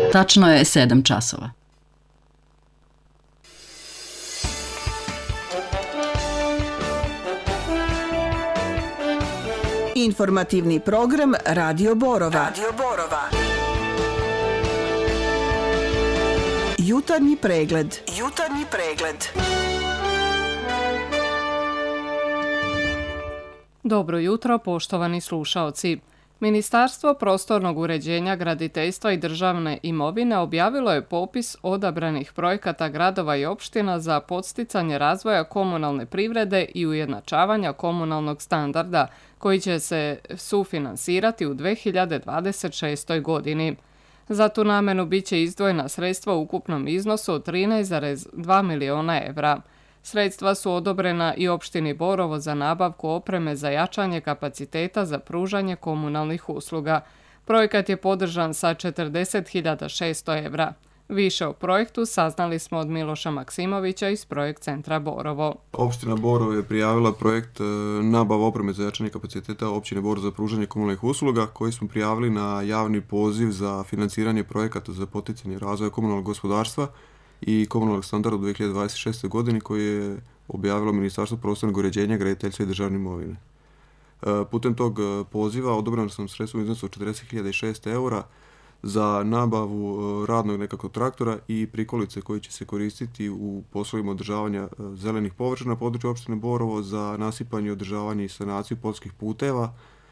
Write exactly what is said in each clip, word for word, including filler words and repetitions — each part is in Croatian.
Tačno je sedam časova. Informativni program Radio Borova. Radio Borova. Jutarnji pregled. Jutarnji pregled. Dobro jutro, poštovani slušaoci. Ministarstvo prostornog uređenja, graditeljstva i državne imovine objavilo je popis odabranih projekata gradova i opština za podsticanje razvoja komunalne privrede i ujednačavanja komunalnog standarda, koji će se sufinansirati u dve hiljade dvadeset šestoj. godini. Za tu namenu bit će izdvojena sredstva u ukupnom iznosu od trinaest zarez dva miliona evra. Sredstva su odobrena i opštini Borovo za nabavku opreme za jačanje kapaciteta za pružanje komunalnih usluga. Projekat je podržan sa četrdeset hiljada šesto evra. Više o projektu saznali smo od Miloša Maksimovića iz Projekt centra Borovo. Opština Borovo je prijavila projekt nabava opreme za jačanje kapaciteta općine Borovo za pružanje komunalnih usluga, koji smo prijavili na javni poziv za financiranje projekata za poticanje razvoja komunalnog gospodarstva i komunalnog standarda u dve hiljade dvadeset šestoj. godini, koji je objavilo Ministarstvo prostornog uređenja, graditeljstva i državne imovine. Putem tog poziva odobreno sam sredstvo u iznosu od četrdeset hiljada šesto eura za nabavu radnog nekakvog traktora i prikolice koji će se koristiti u poslovima održavanja zelenih površina na području opštine Borovo, za nasipanje, održavanje i sanaciju poljskih puteva,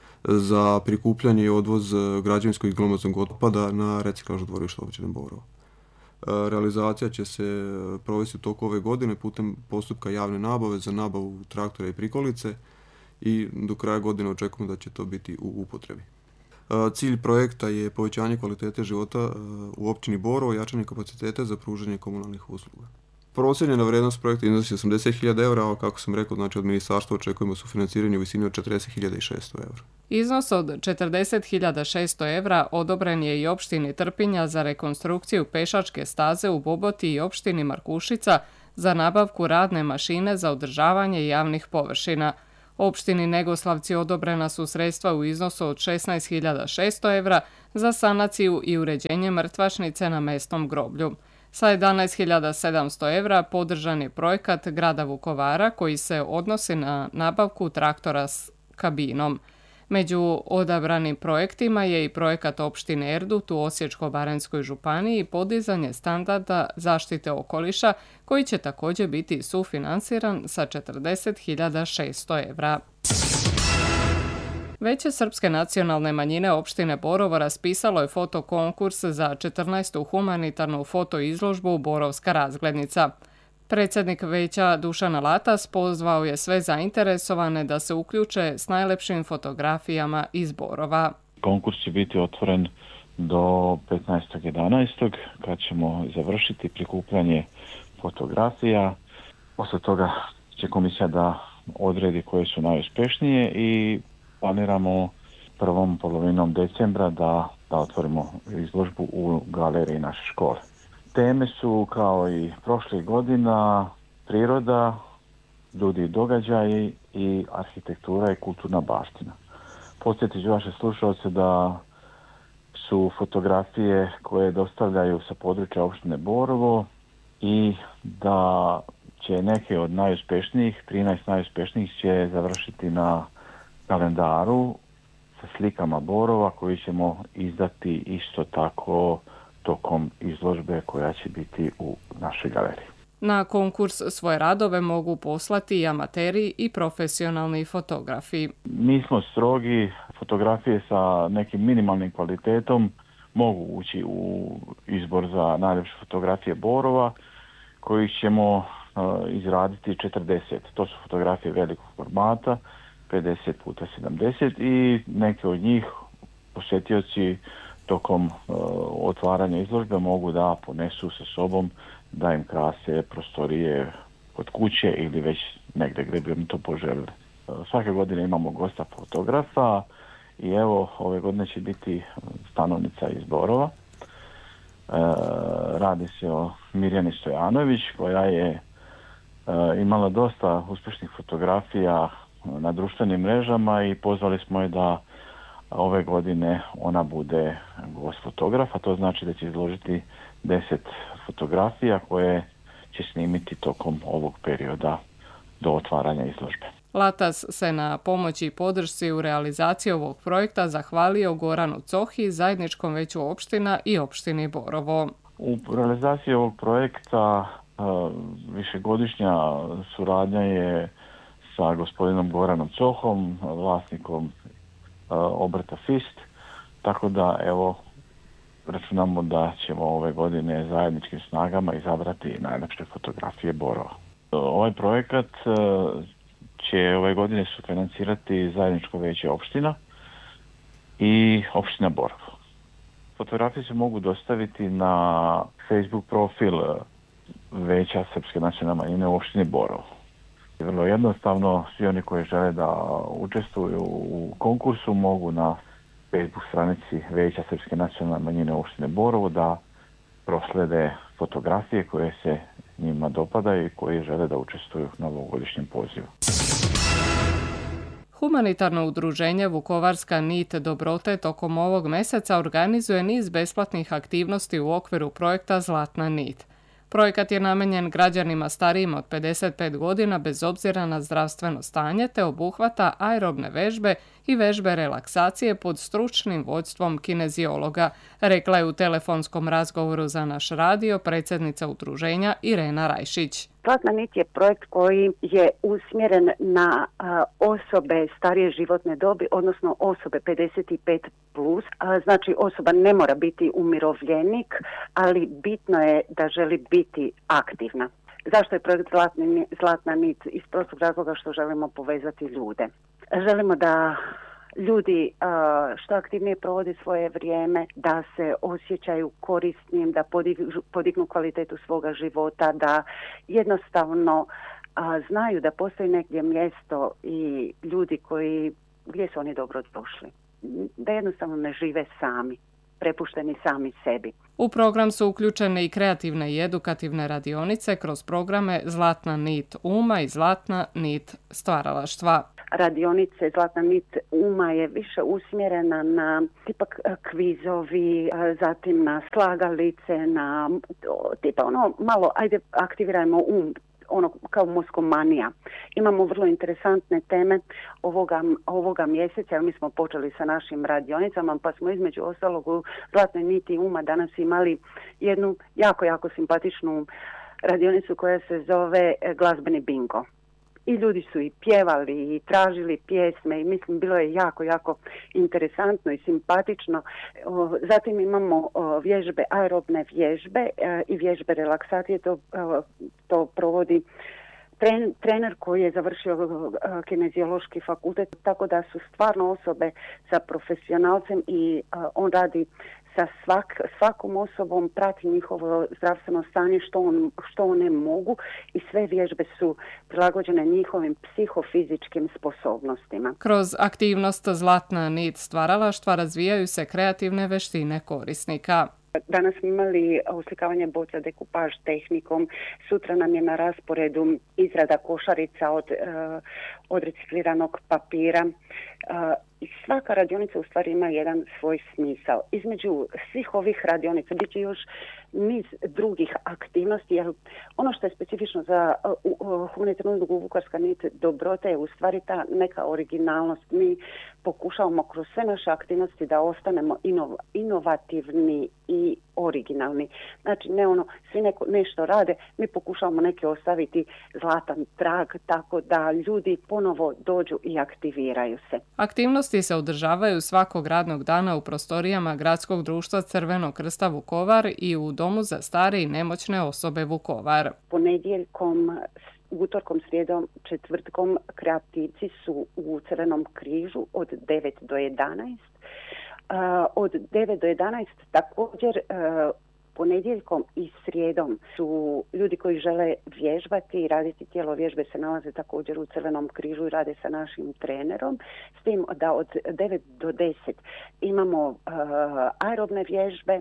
za prikupljanje i odvoz građevinskog i glomaznog otpada na reciklažno dvorište opštine Borovo. Realizacija će se provesti u toku ove godine putem postupka javne nabave za nabavu traktora i prikolice i do kraja godine očekujemo da će to biti u upotrebi. Cilj projekta je povećanje kvalitete života u općini Borovo i jačanje kapaciteta za pružanje komunalnih usluga. Procijenjena vrijednost projekta iznosi osamdeset hiljada eura, a kako sam rekao, znači od ministarstva očekujemo sufinanciranje u visini od četrdeset hiljada šesto eura. Iznos od četrdeset hiljada šesto evra odobren je i opštini Trpinja za rekonstrukciju pešačke staze u Boboti i opštini Markušica za nabavku radne mašine za održavanje javnih površina. Opštini Negoslavci odobrena su sredstva u iznosu od šesnaest hiljada šesto evra za sanaciju i uređenje mrtvačnice na mesnom groblju. Sa jedanaest hiljada sedamsto evra podržan je projekat grada Vukovara, koji se odnosi na nabavku traktora s kabinom. Među odabranim projektima je i projekat opštine Erdut u Osječko-baranjskoj županiji i podizanje standarda zaštite okoliša, koji će također biti sufinansiran sa četrdeset hiljada šesto evra. Veće srpske nacionalne manjine opštine Borovo raspisalo je fotokonkurs za četrnaestu humanitarnu fotoizložbu Borovska razglednica. Predsjednik veća Dušan Latas pozvao je sve zainteresovane da se uključe s najlepšim fotografijama iz Borova. Konkurs će biti otvoren do petnaestog jedanaestog kad ćemo završiti prikupljanje fotografija. Posle toga će komisija da odredi koje su najuspješnije i planiramo prvom polovinom decembra da, da otvorimo izložbu u galeriji naše škole. Teme su kao i prošlih godina priroda, ljudi i događaji i arhitektura i kulturna baština. Podsjetit ću vaše slušalce da su fotografije koje dostavljaju sa područja opštine Borovo i da će neke od najuspješnijih, trinaest najuspješnijih će završiti na kalendaru sa slikama Borova koji ćemo izdati isto tako tokom izložbe koja će biti u našoj galeriji. Na konkurs svoje radove mogu poslati i amateri i profesionalni fotografi. Mi smo strogi, fotografije sa nekim minimalnim kvalitetom mogu ući u izbor za najljepše fotografije Borova, kojih ćemo uh, izraditi četrdeset. To su fotografije velikog formata, pedeset puta sedamdeset i neke od njih posjetioci tokom uh, otvaranja izložbe mogu da ponesu sa sobom da im krase prostorije kod kuće ili već negdje gdje bi oni to poželjeli. Uh, svake godine imamo gosta fotografa i evo ove godine će biti stanovnica iz Borova. Uh, radi se o Mirjani Stojanović koja je uh, imala dosta uspješnih fotografija na društvenim mrežama i pozvali smo je da ove godine ona bude gost fotograf, a to znači da će izložiti deset fotografija koje će snimiti tokom ovog perioda do otvaranja izložbe. Latas se na pomoći i podršci u realizaciji ovog projekta zahvalio Goranu Cohi, zajedničkom veću opština i opštini Borovo. U realizaciji ovog projekta višegodišnja suradnja je sa gospodinom Goranom Cohom, vlasnikom obrta Fist, tako da evo računamo da ćemo ove godine zajedničkim snagama izabrati najlepše fotografije Borova. Ovaj projekat će ove godine sufinancirati zajedničko veće opština i opština Borovo. Fotografije se mogu dostaviti na Facebook profil Veća Srpske nacionalne manjine u opštini Borovo. Vrlo jednostavno, svi oni koji žele da učestvuju u konkursu mogu na Facebook stranici Veća Srpske nacionalne manjine u opštine Borovo da proslede fotografije koje se njima dopadaju i koji žele da učestvuju na ovogodišnjem pozivu. Humanitarno udruženje Vukovarska nit dobrote tokom ovog meseca organizuje niz besplatnih aktivnosti u okviru projekta Zlatna nit. Projekat je namenjen građanima starijim od pedeset pet godina bez obzira na zdravstveno stanje te obuhvata aerobne vežbe i vežbe relaksacije pod stručnim vođstvom kineziologa, rekla je u telefonskom razgovoru za naš radio predsjednica udruženja Irena Rajšić. Zlatna nit je projekt koji je usmjeren na a, osobe starije životne dobi, odnosno osobe pedeset pet plus. A, znači osoba ne mora biti umirovljenik, ali bitno je da želi biti aktivna. Zašto je projekt Zlatni, Zlatna nit? Iz prostog razloga što želimo povezati ljude. Želimo da ljudi uh, što aktivnije provode svoje vrijeme, da se osjećaju korisnim, da podignu, podignu kvalitetu svoga života, da jednostavno uh, znaju da postoji negdje mjesto i ljudi koji, gdje su oni dobro došli. Da jednostavno ne žive sami, prepušteni sami sebi. U program su uključene i kreativne i edukativne radionice kroz programe Zlatna nit uma i Zlatna nit stvaralaštva. Radionice Zlatna nit uma je više usmjerena na tipak kvizovi, zatim na slagalice, na tipa ono malo ajde aktivirajmo um, ono kao moskomanija. Imamo vrlo interesantne teme ovoga, ovoga mjeseca, jer mi smo počeli sa našim radionicama, pa smo između ostalog u Zlatnoj niti uma danas imali jednu jako, jako simpatičnu radionicu koja se zove glazbeni bingo. I ljudi su i pjevali i tražili pjesme i mislim bilo je jako, jako interesantno i simpatično. Zatim imamo vježbe, aerobne vježbe i vježbe relaksacije. To, to provodi trener koji je završio kineziološki fakultet, tako da su stvarno osobe sa profesionalcem i on radi sa svak, svakom osobom, prati njihovo zdravstveno stanje, što, on, što one mogu i sve vježbe su prilagođene njihovim psihofizičkim sposobnostima. Kroz aktivnost Zlatna nit stvaralaštva razvijaju se kreativne veštine korisnika. Danas smo imali uslikavanje boca dekupaž tehnikom, sutra nam je na rasporedu izrada košarica od, uh, od recikliranog papira. Uh, i svaka radionica u stvari ima jedan svoj smisao. Između svih ovih radionica bit će još niz drugih aktivnosti, jer ono što je specifično za uh, uh, humanitarnu udrugu Vukovarska nit dobrote je u stvari ta neka originalnost. Mi pokušavamo kroz sve naše aktivnosti da ostanemo inov, inovativni i originalni. Znači ne ono, svi neko, nešto rade, mi pokušavamo neke ostaviti zlatan trag, tako da ljudi ponovo dođu i aktiviraju se. Aktivnosti se održavaju svakog radnog dana u prostorijama Gradskog društva Crvenog krsta Vukovar i u Domu za stare i nemoćne osobe Vukovar. Ponedjeljkom, utorkom, srijedom, četvrtkom kreativci su u Crvenom križu od devet do jedanaest. Uh, od devet do jedanaest također uh, ponedjeljkom i srijedom su ljudi koji žele vježbati i raditi tijelo vježbe se nalaze također u Crvenom križu i rade sa našim trenerom. S tim da od devet do deset imamo uh, aerobne vježbe,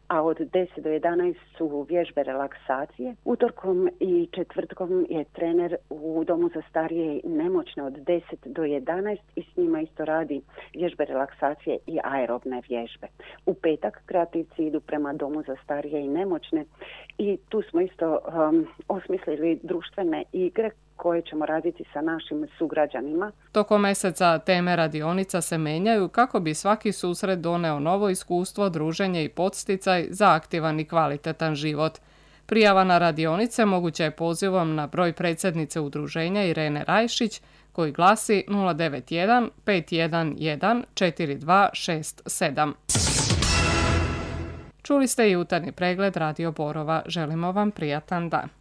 a od deset do jedanaest su vježbe relaksacije. Utorkom i četvrtkom je trener u domu za starije i nemoćne od deset do jedanaest i s njima isto radi vježbe relaksacije i aerobne vježbe. U petak kreativci idu prema domu za starije i nemoćne i tu smo isto um, osmislili društvene igre koje ćemo raditi sa našim sugrađanima. Tokom mjeseca teme radionica se menjaju kako bi svaki susret doneo novo iskustvo, druženje i podsticaj za aktivan i kvalitetan život. Prijava na radionice moguća je pozivom na broj predsjednice udruženja Irene Rajšić koji glasi nula devet jedan pet jedan jedan četiri dva šest sedam. Čuli ste i jutarnji pregled Radio Borova. Želimo vam prijatan dan.